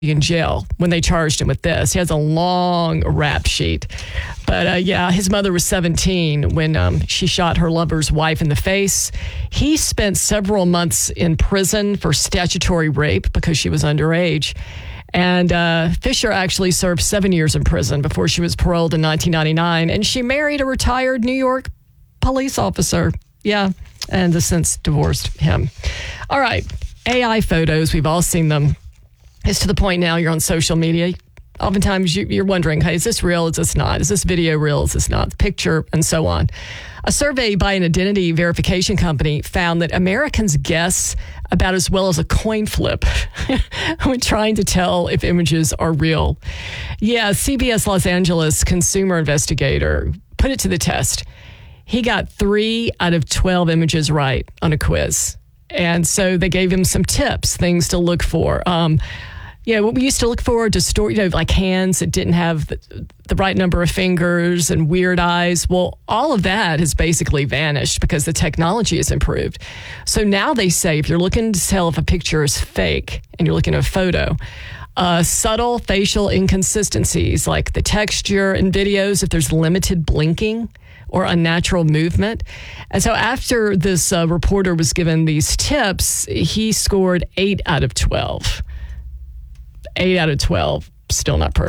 in jail when they charged him with this. He has a long rap sheet. But his mother was 17 when she shot her lover's wife in the face. He spent several months in prison for statutory rape because she was underage. And Fisher actually served 7 years in prison before she was paroled in 1999. And she married a retired New York police officer. Yeah, and has since divorced him. All right, AI photos, we've all seen them. It's to the point now you're on social media. Oftentimes you're wondering, hey, is this real? Is this not? Is this video real? Is this not? Picture, and so on. A survey by an identity verification company found that Americans guess about as well as a coin flip when trying to tell if images are real. Yeah, CBS Los Angeles consumer investigator put it to the test. He got 3 out of 12 images right on a quiz. And so they gave him some tips, things to look for. What we used to look for to store, like hands that didn't have the right number of fingers and weird eyes. Well, all of that has basically vanished because the technology has improved. So now they say if you're looking to tell if a picture is fake and you're looking at a photo, subtle facial inconsistencies like the texture in videos, if there's limited blinking or unnatural movement. And so after this reporter was given these tips, he scored 8 out of 12. 8 out of 12, still not perfect.